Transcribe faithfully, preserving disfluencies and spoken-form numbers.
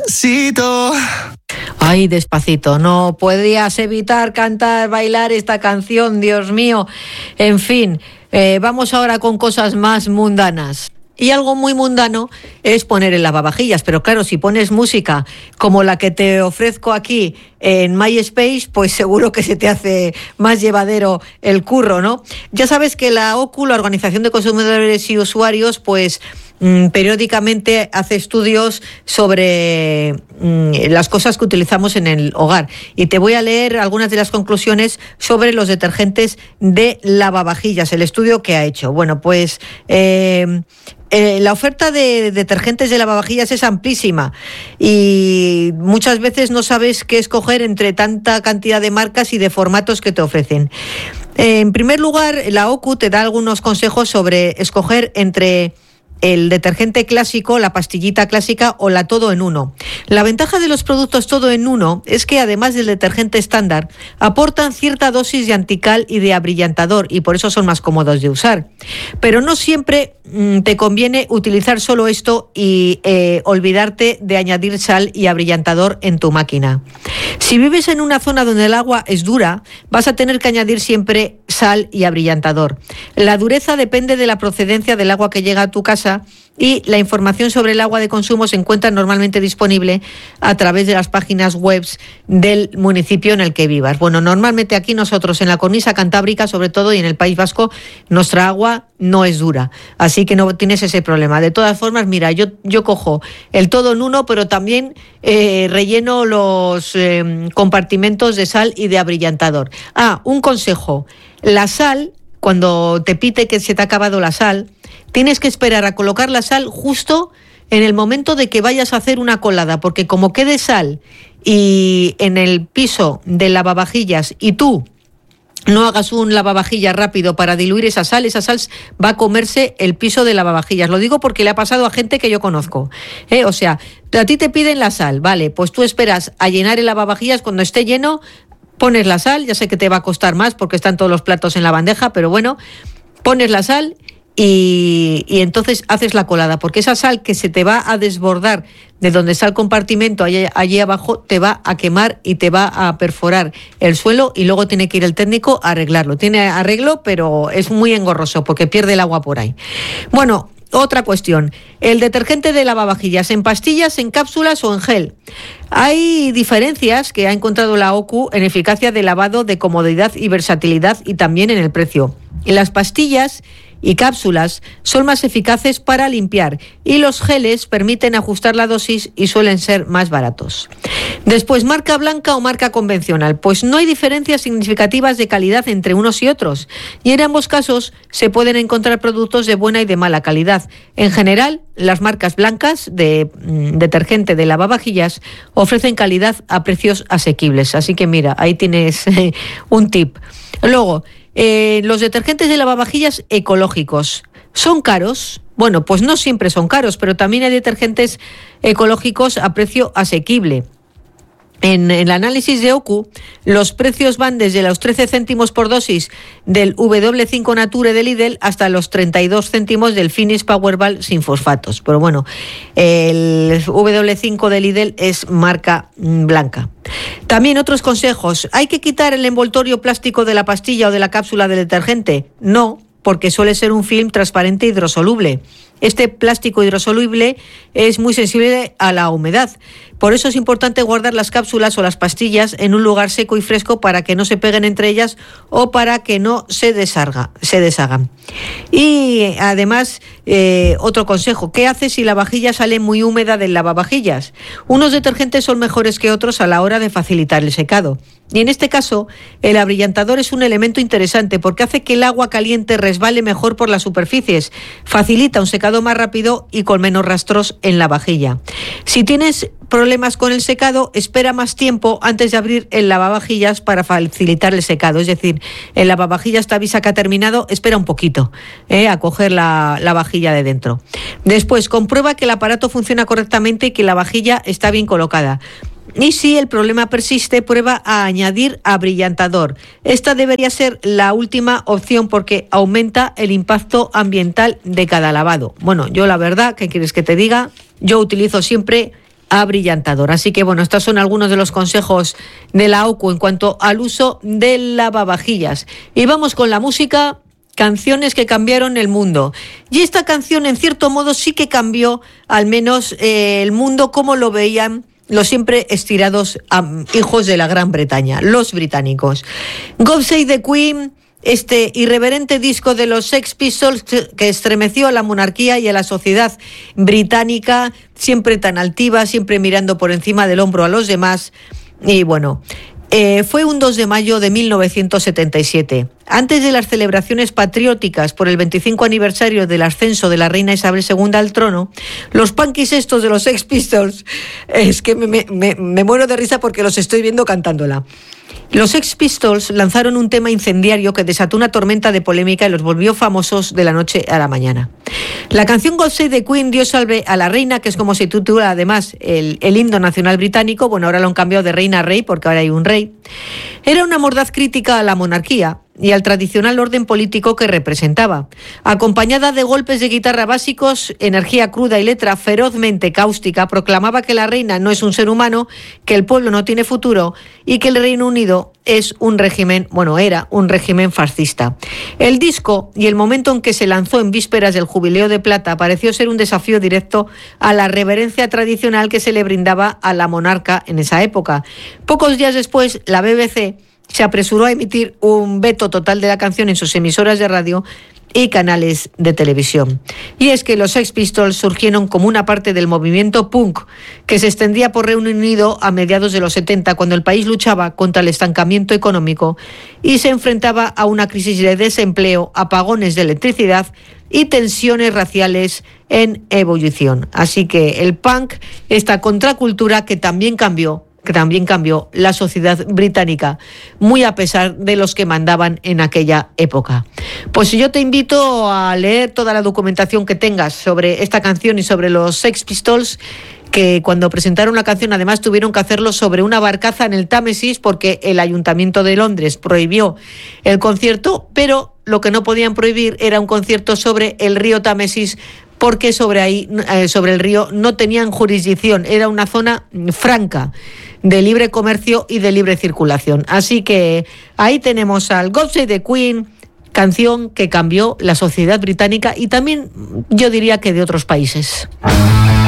Despacito. Ay, Despacito, no podías evitar cantar, bailar esta canción, Dios mío. En fin, eh, vamos ahora con cosas más mundanas. Y algo muy mundano es poner el lavavajillas, pero claro, si pones música como la que te ofrezco aquí en MySpace, pues seguro que se te hace más llevadero el curro, ¿no? Ya sabes que la O C U, la Organización de Consumidores y Usuarios, pues mmm, periódicamente hace estudios sobre mmm, las cosas que utilizamos en el hogar. Y te voy a leer algunas de las conclusiones sobre los detergentes de lavavajillas, el estudio que ha hecho. Bueno, pues Eh, Eh, la oferta de detergentes de lavavajillas es amplísima y muchas veces no sabes qué escoger entre tanta cantidad de marcas y de formatos que te ofrecen. Eh, en primer lugar, la O C U te da algunos consejos sobre escoger entre el detergente clásico, la pastillita clásica o la todo en uno. La ventaja de los productos todo en uno es que además del detergente estándar aportan cierta dosis de antical y de abrillantador y por eso son más cómodos de usar. Pero no siempre mmm, te conviene utilizar solo esto y eh, olvidarte de añadir sal y abrillantador en tu máquina. Si vives en una zona donde el agua es dura, vas a tener que añadir siempre sal y abrillantador. La dureza depende de la procedencia del agua que llega a tu casa y la información sobre el agua de consumo se encuentra normalmente disponible a través de las páginas web del municipio en el que vivas. Bueno, normalmente aquí nosotros en la cornisa cantábrica, sobre todo, y en el País Vasco, nuestra agua no es dura, así que no tienes ese problema. De todas formas, mira, yo, yo cojo el todo en uno, pero también eh, relleno los eh, compartimentos de sal y de abrillantador. Ah, un consejo, la sal, cuando te pite que se te ha acabado la sal, tienes que esperar a colocar la sal justo en el momento de que vayas a hacer una colada, porque como quede sal y en el piso del lavavajillas y tú no hagas un lavavajillas rápido para diluir esa sal, esa sal va a comerse el piso del lavavajillas. Lo digo porque le ha pasado a gente que yo conozco. ¿eh? O sea, a ti te piden la sal, vale, pues tú esperas a llenar el lavavajillas, cuando esté lleno pones la sal, ya sé que te va a costar más porque están todos los platos en la bandeja, pero bueno, pones la sal y, y entonces haces la colada, porque esa sal que se te va a desbordar de donde está el compartimento allí, allí abajo, te va a quemar y te va a perforar el suelo y luego tiene que ir el técnico a arreglarlo. Tiene arreglo, pero es muy engorroso porque pierde el agua por ahí. Bueno, otra cuestión, el detergente de lavavajillas, ¿en pastillas, en cápsulas o en gel? Hay diferencias que ha encontrado la O C U en eficacia de lavado, de comodidad y versatilidad y también en el precio. En las pastillas y cápsulas son más eficaces para limpiar y los geles permiten ajustar la dosis y suelen ser más baratos. Después, marca blanca o marca convencional. Pues no hay diferencias significativas de calidad entre unos y otros y en ambos casos se pueden encontrar productos de buena y de mala calidad. En general, las marcas blancas de mm, detergente de lavavajillas ofrecen calidad a precios asequibles. Así que mira, ahí tienes un tip. Luego, Eh, los detergentes de lavavajillas ecológicos, ¿son caros? Bueno, pues no siempre son caros, pero también hay detergentes ecológicos a precio asequible. En el análisis de O C U, los precios van desde los trece céntimos por dosis del W cinco Nature de Lidl hasta los treinta y dos céntimos del Finish Powerball sin fosfatos. Pero bueno, el W cinco de Lidl es marca blanca. También otros consejos. ¿Hay que quitar el envoltorio plástico de la pastilla o de la cápsula de detergente? No, porque suele ser un film transparente hidrosoluble. Este plástico hidrosoluble es muy sensible a la humedad. Por eso es importante guardar las cápsulas o las pastillas en un lugar seco y fresco para que no se peguen entre ellas o para que no se deshaga, se deshagan. Y además, eh, otro consejo, ¿qué haces si la vajilla sale muy húmeda del lavavajillas? Unos detergentes son mejores que otros a la hora de facilitar el secado. Y en este caso, el abrillantador es un elemento interesante porque hace que el agua caliente resbale mejor por las superficies, facilita un secado más rápido y con menos rastros en la vajilla. Si tienes problemas con el secado, espera más tiempo antes de abrir el lavavajillas para facilitar el secado. Es decir, el lavavajillas te avisa que ha terminado, espera un poquito eh, a coger la, la vajilla de dentro. Después, comprueba que el aparato funciona correctamente y que la vajilla está bien colocada. Y si el problema persiste, prueba a añadir abrillantador. Esta debería ser la última opción porque aumenta el impacto ambiental de cada lavado. Bueno, yo la verdad, ¿qué quieres que te diga? Yo utilizo siempre abrillantador. Así que bueno, estos son algunos de los consejos de la O C U en cuanto al uso del lavavajillas. Y vamos con la música, canciones que cambiaron el mundo. Y esta canción en cierto modo sí que cambió al menos eh, el mundo como lo veían los siempre estirados um, hijos de la Gran Bretaña, los británicos. God Save the Queen, este irreverente disco de los Sex Pistols que estremeció a la monarquía y a la sociedad británica, siempre tan altiva, siempre mirando por encima del hombro a los demás. Y bueno, eh, fue un dos de mayo de mil novecientos setenta y siete. Antes de las celebraciones patrióticas por el veinticinco aniversario del ascenso de la reina Isabel segunda al trono, los punkis estos de los Sex Pistols, es que me, me, me muero de risa porque los estoy viendo cantándola. Los Sex Pistols lanzaron un tema incendiario que desató una tormenta de polémica y los volvió famosos de la noche a la mañana. La canción God Save the Queen, Dios salve a la reina, que es como se titula además el, el himno nacional británico, bueno, ahora lo han cambiado de reina a rey porque ahora hay un rey, era una mordaz crítica a la monarquía y al tradicional orden político que representaba, acompañada de golpes de guitarra básicos, energía cruda y letra ferozmente cáustica, proclamaba que la reina no es un ser humano, que el pueblo no tiene futuro y que el Reino Unido es un régimen, bueno, era un régimen fascista. El disco y el momento en que se lanzó en vísperas del Jubileo de Plata pareció ser un desafío directo a la reverencia tradicional que se le brindaba a la monarca en esa época. Pocos días después, la B B C se apresuró a emitir un veto total de la canción en sus emisoras de radio y canales de televisión. Y es que los Sex Pistols surgieron como una parte del movimiento punk que se extendía por Reino Unido a mediados de los setenta, cuando el país luchaba contra el estancamiento económico y se enfrentaba a una crisis de desempleo, apagones de electricidad y tensiones raciales en ebullición. Así que el punk, esta contracultura que también cambió que también cambió la sociedad británica, muy a pesar de los que mandaban en aquella época. Pues yo te invito a leer toda la documentación que tengas sobre esta canción y sobre los Sex Pistols, que cuando presentaron la canción además tuvieron que hacerlo sobre una barcaza en el Támesis porque el Ayuntamiento de Londres prohibió el concierto, pero lo que no podían prohibir era un concierto sobre el río Támesis, porque sobre ahí, eh, sobre el río no tenían jurisdicción, era una zona franca de libre comercio y de libre circulación. Así que ahí tenemos al God Save the Queen, canción que cambió la sociedad británica y también yo diría que de otros países.